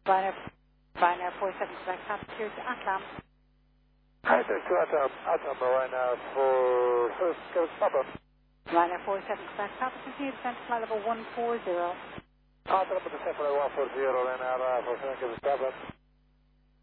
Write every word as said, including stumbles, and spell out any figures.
Ryanair, Ryanair four seven Quebec, passengers to Atlam. Hi, there's two Atom, Atom, Ryanair four seven. Ryanair four seven Quebec, passengers near descent flight level one four zero. Atom, descent flight one four zero, Ryanair four seven seven.